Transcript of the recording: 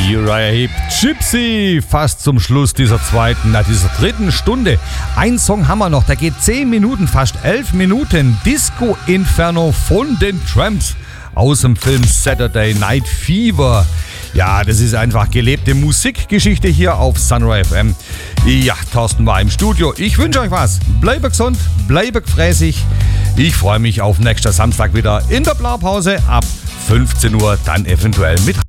Uriah Heep, Gypsy, fast zum Schluss dieser dritten Stunde. Ein Song haben wir noch, der geht 10 Minuten, fast 11 Minuten. Disco Inferno von den Tramps aus dem Film Saturday Night Fever. Ja, das ist einfach gelebte Musikgeschichte hier auf Sunrise FM. Ja, Thorsten war im Studio. Ich wünsche euch was. Bleibe gesund, bleibe gefräßig. Ich freue mich auf nächsten Samstag wieder in der Blaupause ab 15 Uhr, dann eventuell mit